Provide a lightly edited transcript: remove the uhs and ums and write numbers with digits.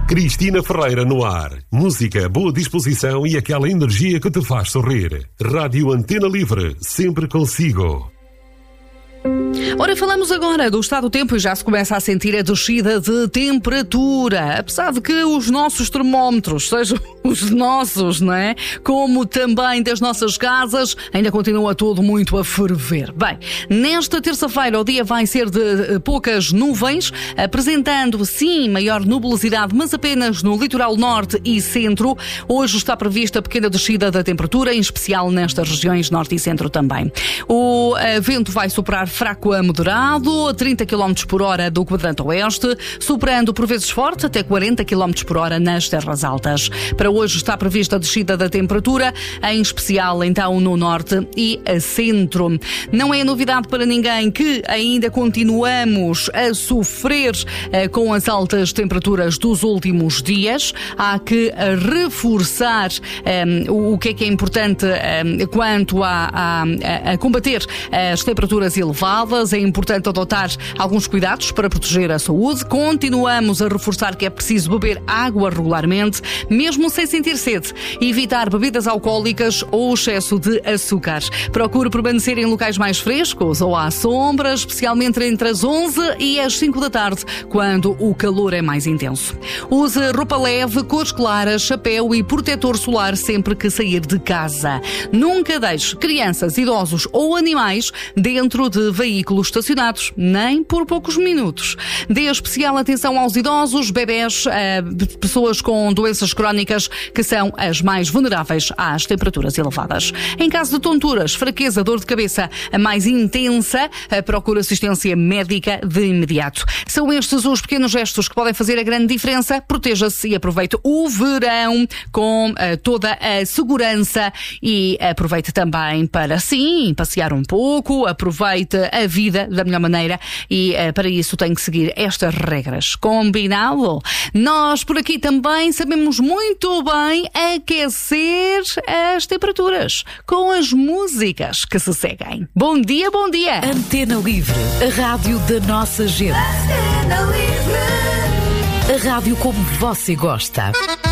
Cristina Ferreira no ar. Música, boa disposição e aquela energia que te faz sorrir. Rádio Antena Livre, sempre consigo. Ora, falamos agora do estado do tempo e já se começa a sentir a descida de temperatura. Apesar de que os nossos termómetros, sejam os nossos, não é? Como também das nossas casas, ainda continua tudo muito a ferver. Bem, nesta terça-feira o dia vai ser de poucas nuvens, apresentando, sim, maior nubosidade, mas apenas no litoral norte e centro. Hoje está prevista pequena descida da temperatura, em especial nestas regiões norte e centro também. O vento vai soprar fraco a moderado, a 30 km por hora do quadrante oeste, soprando por vezes forte até 40 km por hora nas terras altas. Para hoje está prevista a descida da temperatura, em especial então no norte e centro. Não é novidade para ninguém que ainda continuamos a sofrer com as altas temperaturas dos últimos dias. Há que reforçar o que é importante quanto a combater as temperaturas elevadas. É importante adotar alguns cuidados para proteger a saúde. Continuamos a reforçar que é preciso beber água regularmente, mesmo sem sentir sede. Evitar bebidas alcoólicas ou excesso de açúcar. Procure permanecer em locais mais frescos ou à sombra, especialmente entre as 11 e as 5 da tarde, quando o calor é mais intenso. Use roupa leve, cores claras, chapéu e protetor solar sempre que sair de casa. Nunca deixe crianças, idosos ou animais dentro de veículos estacionados, nem por poucos minutos. Dê especial atenção aos idosos, bebés, pessoas com doenças crónicas, que são as mais vulneráveis às temperaturas elevadas. Em caso de tonturas, fraqueza, dor de cabeça mais intensa, procure assistência médica de imediato. São estes os pequenos gestos que podem fazer a grande diferença. Proteja-se e aproveite o verão com toda a segurança e aproveite também para, sim, passear um pouco, aproveite a vida da melhor maneira e para isso tem que seguir estas regras. Combinado? Nós por aqui também sabemos muito bem aquecer as temperaturas com as músicas que se seguem. Bom dia, bom dia! Antena Livre, a rádio da nossa gente. Antena Livre, a rádio como você gosta.